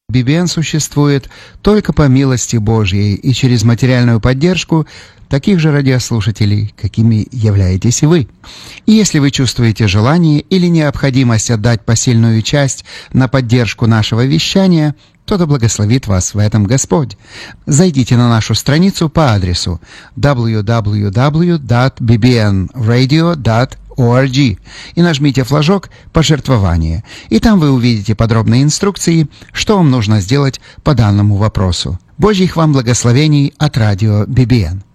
BBN существует только по милости Божьей и через материальную поддержку таких же радиослушателей, какими являетесь и вы. И если вы чувствуете желание или необходимость отдать посильную часть на поддержку нашего вещания, то да благословит вас в этом Господь. Зайдите на нашу страницу по адресу www.bbnradio.org и нажмите флажок «Пожертвование». И там вы увидите подробные инструкции, что вам нужно сделать по данному вопросу. Божьих вам благословений от радио BBN.